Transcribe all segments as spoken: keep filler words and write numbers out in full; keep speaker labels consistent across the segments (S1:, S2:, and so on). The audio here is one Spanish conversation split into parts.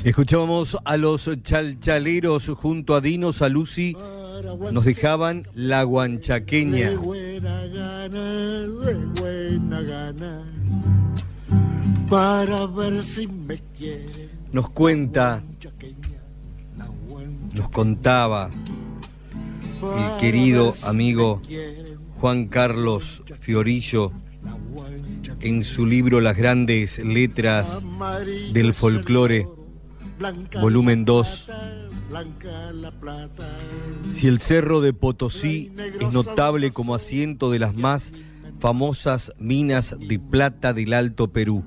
S1: Escuchábamos a los chalchaleros junto a Dino Saluzzi, nos dejaban La Huanchaqueña.
S2: De buena gana, de buena gana, para ver si me quieren.
S1: Nos cuenta, nos contaba el querido amigo Juan Carlos Fiorillo en su libro Las grandes letras del folclore, volumen dos. Si el cerro de Potosí es notable como asiento de las más famosas minas de plata del Alto Perú,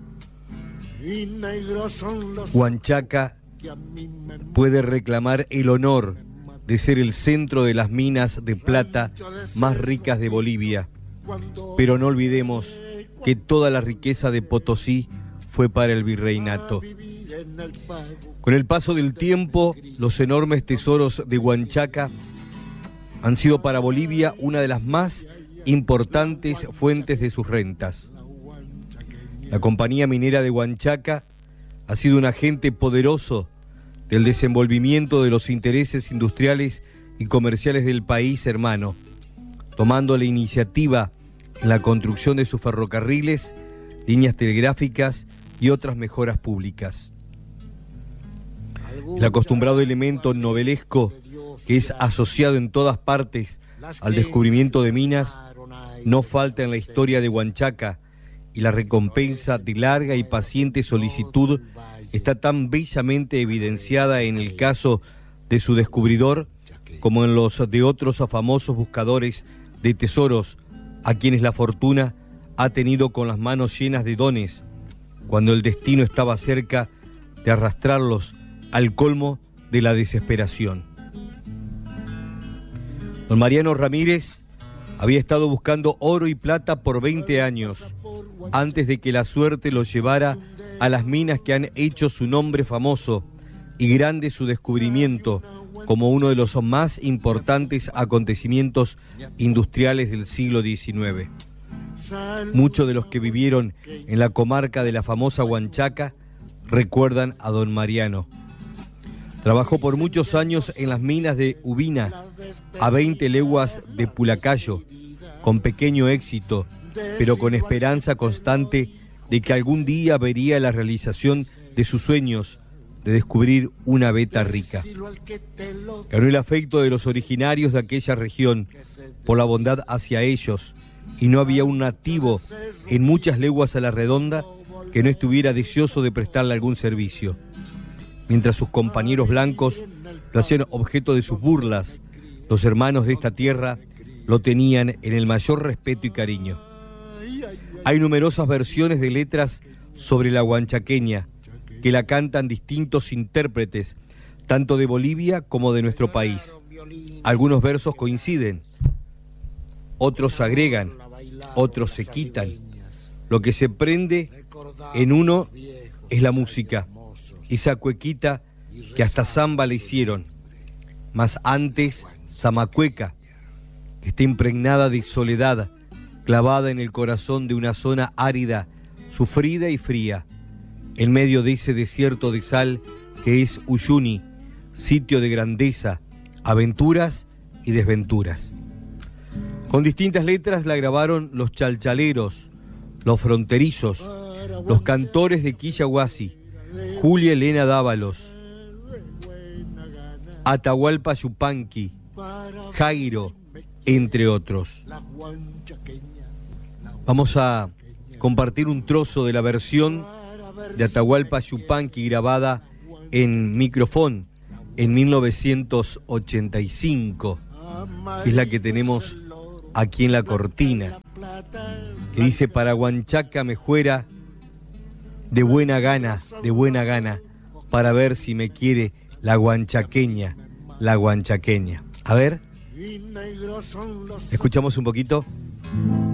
S1: Huanchaca puede reclamar el honor de ser el centro de las minas de plata más ricas de Bolivia. Pero no olvidemos que toda la riqueza de Potosí fue para el virreinato. Con el paso del tiempo, los enormes tesoros de Huanchaca han sido para Bolivia una de las más importantes fuentes de sus rentas. La compañía minera de Huanchaca ha sido un agente poderoso del desenvolvimiento de los intereses industriales y comerciales del país hermano, tomando la iniciativa en la construcción de sus ferrocarriles, líneas telegráficas y otras mejoras públicas. El acostumbrado elemento novelesco que es asociado en todas partes al descubrimiento de minas no falta en la historia de Huanchaca, y la recompensa de larga y paciente solicitud está tan bellamente evidenciada en el caso de su descubridor como en los de otros famosos buscadores de tesoros a quienes la fortuna ha tenido con las manos llenas de dones cuando el destino estaba cerca de arrastrarlos al colmo de la desesperación. Don Mariano Ramírez había estado buscando oro y plata por veinte años antes de que la suerte lo llevara a las minas que han hecho su nombre famoso y grande su descubrimiento como uno de los más importantes acontecimientos industriales del siglo diecinueve. Muchos de los que vivieron en la comarca de la famosa Huanchaca recuerdan a don Mariano. Trabajó por muchos años en las minas de Ubina, a veinte leguas de Pulacayo, con pequeño éxito, pero con esperanza constante de que algún día vería la realización de sus sueños de descubrir una veta rica. Ganó el afecto de los originarios de aquella región por la bondad hacia ellos, y no había un nativo en muchas leguas a la redonda que no estuviera deseoso de prestarle algún servicio. Mientras sus compañeros blancos lo hacían objeto de sus burlas, los hermanos de esta tierra lo tenían en el mayor respeto y cariño. Hay numerosas versiones de letras sobre la huanchaqueña que la cantan distintos intérpretes, tanto de Bolivia como de nuestro país. Algunos versos coinciden, otros agregan, otros se quitan. Lo que se prende en uno es la música, esa cuequita que hasta samba le hicieron, más antes zamacueca, que está impregnada de soledad, clavada en el corazón de una zona árida, sufrida y fría, en medio de ese desierto de sal que es Uyuni, sitio de grandeza, aventuras y desventuras. Con distintas letras la grabaron los chalchaleros, los fronterizos, los cantores de Quillahuasi, Julia Elena Dávalos, Atahualpa Yupanqui, Jairo, entre otros. Vamos a compartir un trozo de la versión de Atahualpa Yupanqui grabada en micrófono en mil novecientos ochenta y cinco, que es la que tenemos aquí en la cortina, que dice: para Huanchaca me fuera de buena gana, de buena gana, para ver si me quiere la huanchaqueña, la huanchaqueña. A ver, escuchamos un poquito.